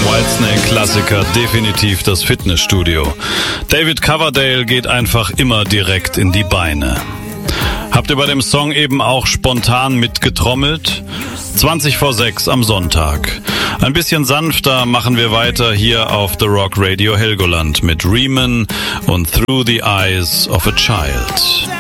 Whitesnake-Klassiker, definitiv das Fitnessstudio. David Coverdale geht einfach immer direkt in die Beine. Habt ihr bei dem Song eben auch spontan mitgetrommelt? 5:20 am Sonntag. Ein bisschen sanfter machen wir weiter hier auf The Rock Radio Helgoland mit Riemann und Through the Eyes of a Child.